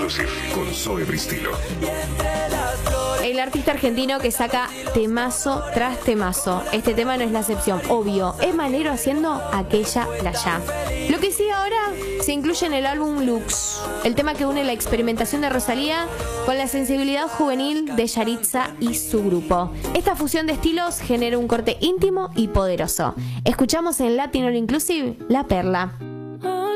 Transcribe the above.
Inclusive con Zoe Bristilo. El artista argentino que saca temazo tras temazo. Este tema no es la excepción, obvio. Es Manero haciendo Aquella Playa. Lo que sigue ahora se incluye en el álbum Lux, el tema que une la experimentación de Rosalía con la sensibilidad juvenil de Yaritza y su grupo. Esta fusión de estilos genera un corte íntimo y poderoso. Escuchamos en Latin All Inclusive La Perla.